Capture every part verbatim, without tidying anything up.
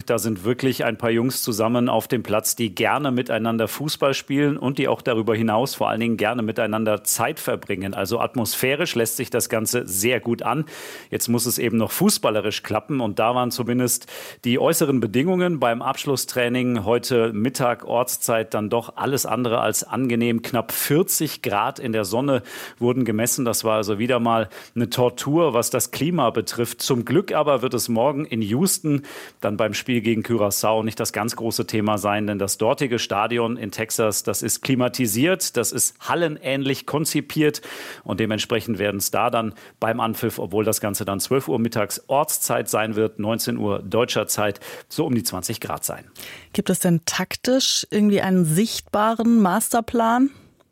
Da sind wirklich ein paar Jungs zusammen auf dem Platz, die gerne miteinander Fußball spielen und die auch darüber hinaus vor allen Dingen gerne miteinander Zeit verbringen. Also atmosphärisch lässt sich das Ganze sehr gut an. Jetzt muss es eben noch fußballerisch klappen und da waren zumindest die äußeren Bedingungen beim Abschlusstraining heute Mittag Ortszeit dann doch alles andere als angenehm. Knapp vierzig Grad in der Sonne wurden gemessen. Das war also wieder mal eine Tortur, was das Klima betrifft. Zum Glück aber wird es morgen in Houston dann beim Spiel gegen Curaçao nicht das ganz große Thema sein, denn das dortige Stadion in Texas, das ist klimatisiert, das ist hallenähnlich konzipiert und dementsprechend werden es da dann beim Anpfiff, obwohl das Ganze dann zwölf Uhr mittags Ortszeit sein wird, neunzehn Uhr deutscher Zeit, so um die zwanzig Grad sein. Gibt es denn taktisch irgendwie einen sichtbaren Masterplan?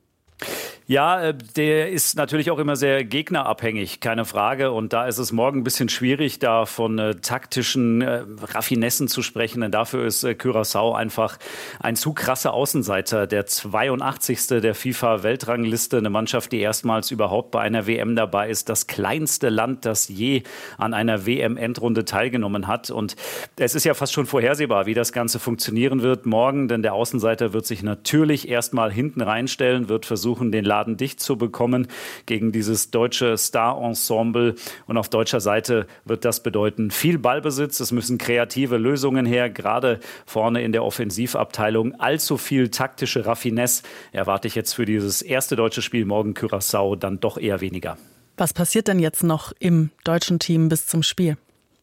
Ja, der ist natürlich auch immer sehr gegnerabhängig, keine Frage. Und da ist es morgen ein bisschen schwierig, da von äh, taktischen äh, Raffinessen zu sprechen. Denn dafür ist äh, Curaçao einfach ein zu krasser Außenseiter. Der zweiundachtzigste der FIFA-Weltrangliste, eine Mannschaft, die erstmals überhaupt bei einer W M dabei ist. Das kleinste Land, das je an einer W M-Endrunde teilgenommen hat. Und es ist ja fast schon vorhersehbar, wie das Ganze funktionieren wird morgen. Denn der Außenseiter wird sich natürlich erstmal hinten reinstellen, wird versuchen, den Laden dicht zu bekommen gegen dieses deutsche Star-Ensemble. Und auf deutscher Seite wird das bedeuten viel Ballbesitz. Es müssen kreative Lösungen her, gerade vorne in der Offensivabteilung. Allzu viel taktische Raffinesse erwarte ich jetzt für dieses erste deutsche Spiel morgen Curaçao dann doch eher weniger. Was passiert denn jetzt noch im deutschen Team bis zum Spiel?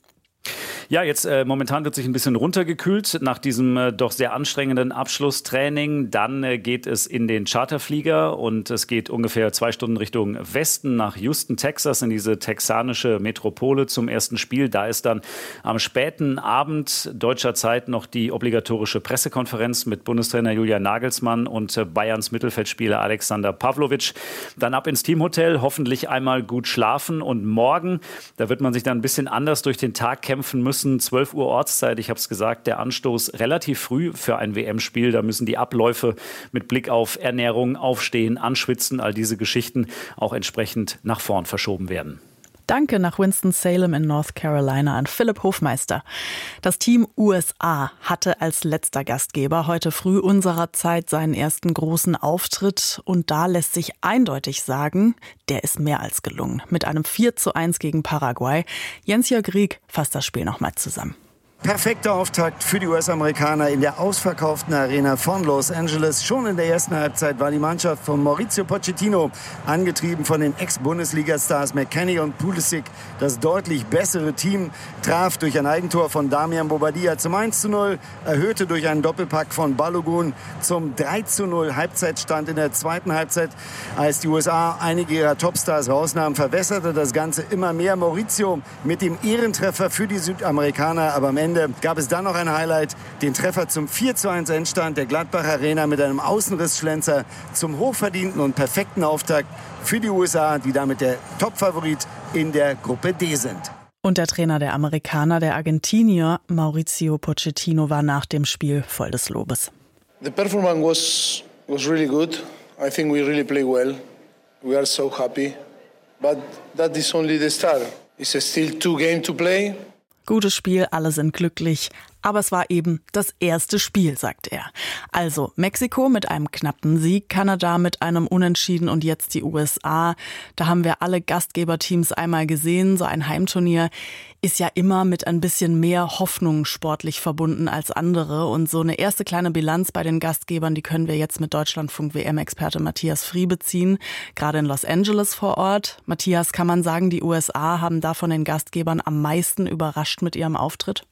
Ja, jetzt äh, momentan wird sich ein bisschen runtergekühlt nach diesem äh, doch sehr anstrengenden Abschlusstraining. Dann äh, geht es in den Charterflieger und es geht ungefähr zwei Stunden Richtung Westen nach Houston, Texas, in diese texanische Metropole zum ersten Spiel. Da ist dann am späten Abend deutscher Zeit noch die obligatorische Pressekonferenz mit Bundestrainer Julian Nagelsmann und äh, Bayerns Mittelfeldspieler Alexander Pavlovic. Dann ab ins Teamhotel, hoffentlich einmal gut schlafen und morgen, da wird man sich dann ein bisschen anders durch den Tag kämpfen müssen. zwölf Uhr Ortszeit, ich habe es gesagt, der Anstoß relativ früh für ein W M-Spiel. Da müssen die Abläufe mit Blick auf Ernährung, Aufstehen, Anschwitzen, all diese Geschichten auch entsprechend nach vorn verschoben werden. Danke nach Winston-Salem in North Carolina an Philipp Hofmeister. Das Team U S A hatte als letzter Gastgeber heute früh unserer Zeit seinen ersten großen Auftritt. Und da lässt sich eindeutig sagen, der ist mehr als gelungen. Mit einem vier zu eins gegen Paraguay. Jens-Jörg Rieck fasst das Spiel nochmal zusammen. Perfekter Auftakt für die U S-Amerikaner in der ausverkauften Arena von Los Angeles. Schon in der ersten Halbzeit war die Mannschaft von Mauricio Pochettino, angetrieben von den Ex-Bundesliga-Stars McKennie und Pulisic, das deutlich bessere Team, traf durch ein Eigentor von Damian Bobadilla zum eins zu null, erhöhte durch einen Doppelpack von Balogun zum drei zu null Halbzeitstand in der zweiten Halbzeit. Als die U S A einige ihrer Topstars rausnahmen, verwässerte das Ganze immer mehr. Mauricio mit dem Ehrentreffer für die Südamerikaner, aber am Ende gab es dann noch ein Highlight, den Treffer zum vier zu eins Endstand der Gladbach Arena mit einem Außenrissschlenzer zum hochverdienten und perfekten Auftakt für die U S A, die damit der Topfavorit in der Gruppe D sind. Und der Trainer der Amerikaner, der Argentinier Mauricio Pochettino, war nach dem Spiel voll des Lobes. The performance was was really good. I think we really play well. We are so happy. But that is only the start. It's still two games to play. Gutes Spiel, alle sind glücklich. Aber es war eben das erste Spiel, sagt er. Also Mexiko mit einem knappen Sieg, Kanada mit einem Unentschieden und jetzt die U S A. Da haben wir alle Gastgeberteams einmal gesehen. So ein Heimturnier ist ja immer mit ein bisschen mehr Hoffnung sportlich verbunden als andere. Und so eine erste kleine Bilanz bei den Gastgebern, die können wir jetzt mit Deutschlandfunk-W M-Experte Matthias Friebe ziehen. Gerade in Los Angeles vor Ort. Matthias, kann man sagen, die U S A haben da von den Gastgebern am meisten überrascht mit ihrem Auftritt?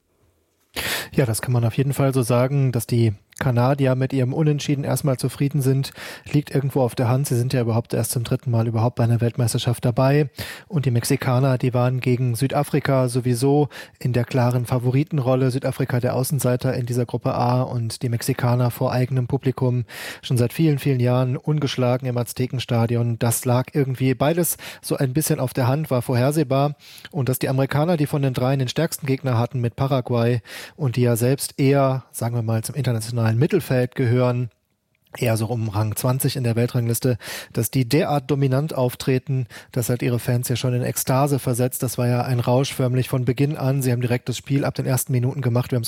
Ja, das kann man auf jeden Fall so sagen, dass die Kanadier mit ihrem Unentschieden erstmal zufrieden sind, liegt irgendwo auf der Hand. Sie sind ja überhaupt erst zum dritten Mal überhaupt bei einer Weltmeisterschaft dabei. Und die Mexikaner, die waren gegen Südafrika sowieso in der klaren Favoritenrolle. Südafrika der Außenseiter in dieser Gruppe A und die Mexikaner vor eigenem Publikum schon seit vielen, vielen Jahren ungeschlagen im Aztekenstadion. Das lag irgendwie beides so ein bisschen auf der Hand, war vorhersehbar. Und dass die Amerikaner, die von den dreien den stärksten Gegner hatten mit Paraguay und die ja selbst eher, sagen wir mal, zum internationalen Mittelfeld gehören, eher so um Rang zwanzig in der Weltrangliste, dass die derart dominant auftreten, dass halt ihre Fans ja schon in Ekstase versetzt. Das war ja ein Rausch förmlich von Beginn an. Sie haben direkt das Spiel ab den ersten Minuten gemacht. Wir haben es